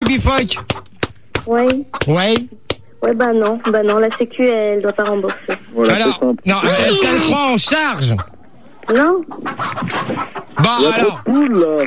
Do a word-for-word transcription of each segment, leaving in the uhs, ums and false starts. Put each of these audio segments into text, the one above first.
Baby Foch? Ouais. Ouais. Ouais, bah non, bah non, la Sécu, elle doit pas rembourser. Voilà, Alors, non, est-ce qu'elle prend en charge? Non. Bon, il y a trop alors. de poules, là.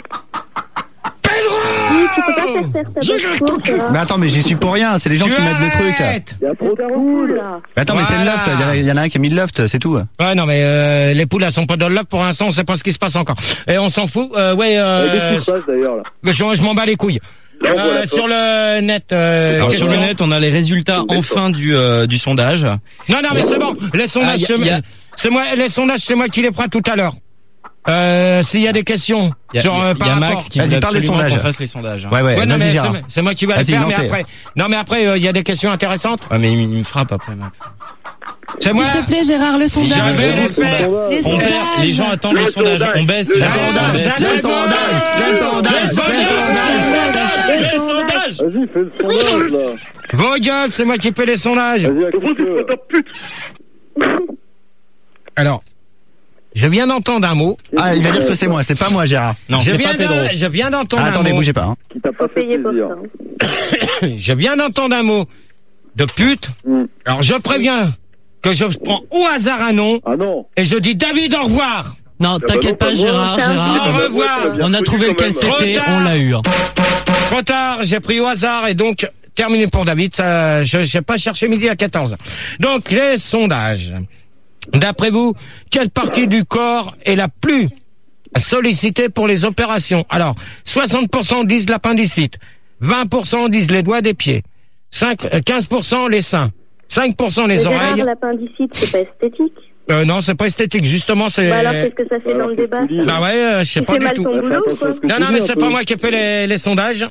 Oui, tu peux pas faire faire ta boîte course, Mais attends, mais j'y suis pour rien, c'est les gens Tu qui mettent les trucs. arrêtes. Il y a trop de poules. là. Mais attends, mais c'est le Voilà. loft, il y en a- il y en a un qui a mis le loft, c'est tout. Ouais, non, mais euh, les poules, elles sont pas dans le loft pour l'instant, on sait pas ce qui se passe encore. Et on s'en fout. Euh, ouais, Il y a euh, des poules passes, d'ailleurs, là. je, je m'en bats les couilles. Non, Euh, voilà, sur le net. Euh, Alors, sur le question. net, on a les résultats enfin du euh, du sondage. Non, non, mais c'est bon. Les sondages, Ah, y a- c'est- y a- c'est moi. Les sondages, c'est moi qui les ferai tout à l'heure. Euh, s'il y a des questions. Il y a, genre, euh, y a par rapport- Max qui Vas-y, veut parle des absolument sondages. qu'on fasse les sondages. hein. Ouais, ouais, Ouais, non, vas-y, mais Gérard. c'est, c'est moi qui vais les Vas-y, faire, mais lancez. après. Non, mais après, il y a des questions intéressantes. Ouais, mais il, il me frappe après, Max. C'est moi. S'il te plaît, Gérard, le sondage. J'avais Vraiment les le sondage. faire. Les On baisse, sondages. les gens attendent le, Le sondage. sondage. On baisse. Le les gens, sondage. on baisse. Le Le sondage, le sondage, le sondage. Les sondages. Vas-y, fais le sondage, là. Vos gueules, c'est moi qui fais les sondages. Vas-y, à qui tu veux. Alors, je viens d'entendre un mot. Ah, il va dire que c'est moi, c'est pas moi, Gérard. Non, je c'est viens pas Pedro. de, je viens d'entendre Ah, un attendez, mot. bougez pas. Hein. Qui t'a pas Faut fait payer pour plaisir. ça. Je viens d'entendre un mot de pute. Mm. Alors, je préviens que je prends au hasard un nom Ah non. et je dis David, au revoir. Non, t'inquiète pas, Gérard, C'est un Gérard. Au revoir. On a trouvé lequel Trop c'était, tard. on l'a eu. hein. Trop tard, j'ai pris au hasard et donc terminé pour David. Ça, je n'ai pas cherché midi à quatorze. Donc les sondages. D'après vous, quelle partie du corps est la plus sollicitée pour les opérations? Alors, soixante pour cent disent l'appendicite, vingt pour cent disent les doigts des pieds, cinq, euh, quinze pour cent les seins, cinq pour cent les Mais oreilles. Gérard, l'appendicite, c'est pas esthétique. Euh, non, c'est pas esthétique. Justement, c'est. Bah alors, qu'est-ce que ça fait dans le débat ça Bah ouais, euh, je sais Tu pas fais du mal tout. ton boulot ou quoi? Non, non, mais c'est pas moi qui ai fait les, les sondages.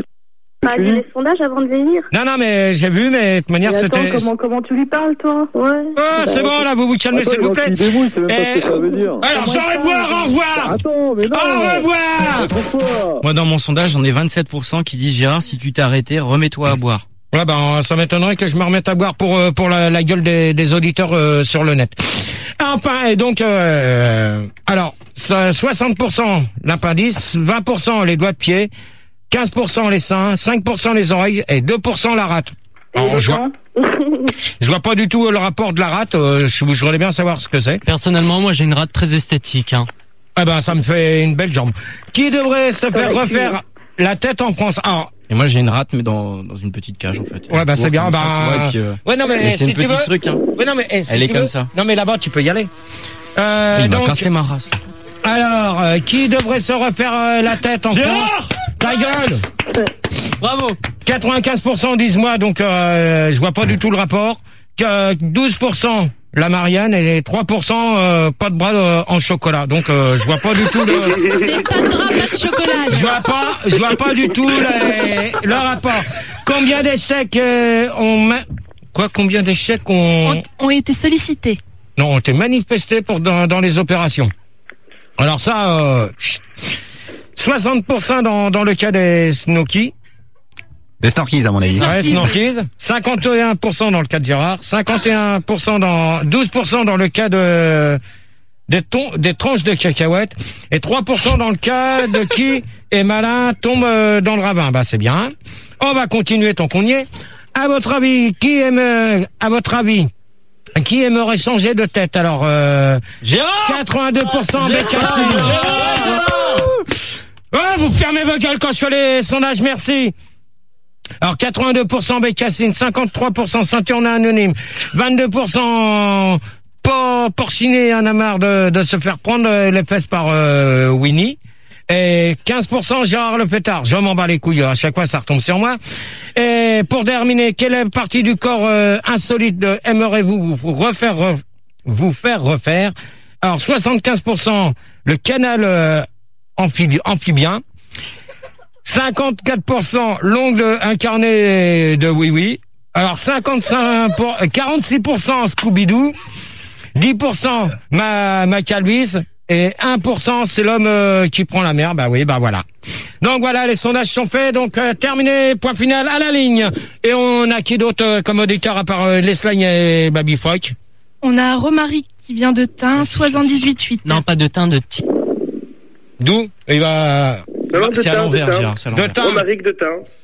T'as lu les sondages avant de venir? Non, non, mais j'ai vu, mais de toute manière, Mais attends, c'était. comment, comment tu lui parles, toi? Ouais. Oh, c'est bon, là, vous vous calmez, s'il vous plaît. Il débrouille, c'est même pas ce que ça veut dire. Alors, au revoir, au revoir. Attends, mais non. Au revoir. Pourquoi? Moi, dans mon sondage, j'en ai vingt-sept pour cent qui disent Gérard, si tu t'es arrêté, remets-toi à boire. Ouais, ben, ça m'étonnerait que je me remette à boire pour euh, pour la, la gueule des, des auditeurs euh, sur le net. Enfin, et donc, euh, alors, ça, soixante pour cent l'appendice, vingt pour cent les doigts de pied, quinze pour cent les seins, cinq pour cent les oreilles et deux pour cent la rate. Alors, je vois, je vois pas du tout le rapport de la rate. Euh, je, je voudrais bien savoir ce que c'est. Personnellement, moi, j'ai une rate très esthétique. Hein. Eh ben, ça me fait une belle jambe. Qui devrait se faire refaire la tête en France? Alors, Et moi, j'ai une rate, mais dans, dans une petite cage, en fait. ouais, bah, c'est bien, Comme ça, bah. tu vois, et puis, euh, ouais, non, mais, mais c'est si une tu petite veux. truc, hein. Ouais, non, mais, eh, si Elle est tu comme veux- ça. Non, mais là-bas, tu peux y aller. Euh, Il m'a donc, cassé ma race. alors, euh, qui devrait se refaire euh, la tête en France? Ta gueule! Bravo. quatre-vingt-quinze pour cent disent moi, donc, euh, je vois pas du tout le rapport. Que douze pour cent la Marianne et trois pour cent euh, pas de bras euh, en chocolat. Donc, euh, je vois pas du tout le. C'est pas de drap, pas de chocolat. Je vois pas, je vois pas du tout les- le rapport. Combien d'échecs euh, on ma- quoi Combien d'échecs on Ont, ont été sollicités. non ont été manifestés pour dans, dans les opérations. Alors ça, euh, soixante pour cent dans dans le cas des Snoky, Les Snorkies, à mon avis. ouais, Snorkies, cinquante et un pour cent dans le cas de Gérard, cinquante et un pour cent dans douze pour cent dans le cas de des, tons, des tranches de cacahuètes et trois pour cent dans le cas de qui est malin tombe euh, dans le ravin. Bah c'est bien. On va continuer tant qu'on y est. À votre avis, qui aime euh, à votre avis qui aimerait changer de tête? Alors euh, Gérard quatre-vingt-deux pour cent Bécassine. Ouais, vous fermez vos gueules quand je fais les sondages, merci. Alors quatre-vingt-deux pour cent Bécassine, cinquante-trois pour cent Saint-Urnin anonyme, vingt-deux pour cent Por- Porcinet en a marre de, de se faire prendre les fesses par euh, Winnie. Et quinze pour cent Gérard Le Pétard. Je m'en bats les couilles, à chaque fois ça retombe sur moi. Et pour terminer, quelle partie du corps euh, insolite de aimeriez-vous vous refaire re- vous faire refaire? Alors soixante-quinze pour cent le canal euh, amphibi- amphibien, cinquante-quatre pour cent l'ongle incarné de Oui Oui. Alors cinquante-cinq pour, quarante-six pour cent Scooby-Doo, dix pour cent ma ma calvis et un pour cent c'est l'homme euh, qui prend la mer. Bah oui, bah voilà. Donc voilà, les sondages sont faits, donc euh, terminé, point final à la ligne. Et on a qui d'autre euh, comme auditeur à part euh, Leslagne et Baby Foch? On a Romaric qui vient de Tain, soixante-dix-huit huit. Non, pas de teint, de ti. D'où? Il va C'est à l'envers, Gérard. C'est à de l'envers. Tain. Romaric de Tain.